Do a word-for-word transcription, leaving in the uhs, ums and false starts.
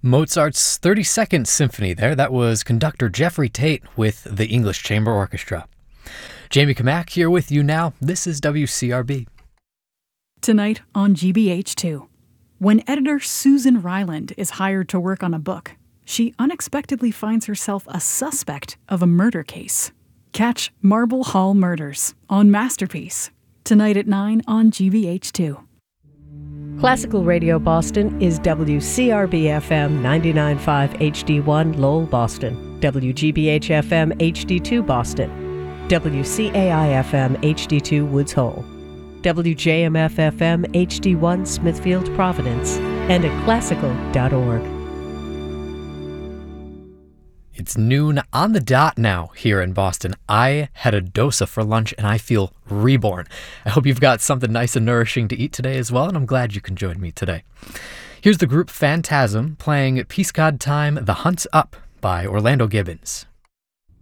Mozart's thirty-second Symphony there. That was conductor Jeffrey Tate with the English Chamber Orchestra. Jamie Kamak here with you now. This is W C R B. Tonight on G B H two. When editor Susan Ryland is hired to work on a book, she unexpectedly finds herself a suspect of a murder case. Catch Marble Hall Murders on Masterpiece. Tonight at nine on G B H two. Classical Radio Boston is W C R B F M ninety-nine point five H D one Lowell, Boston, W G B H F M H D two Boston, W C A I F M H D two Woods Hole, W J M F F M H D one Smithfield, Providence, and at classical dot org. It's noon on the dot now here in Boston. I had a dosa for lunch and I feel reborn. I hope you've got something nice and nourishing to eat today as well, and I'm glad you can join me today. Here's the group Phantasm playing Peace God Time, The Hunt's Up by Orlando Gibbons.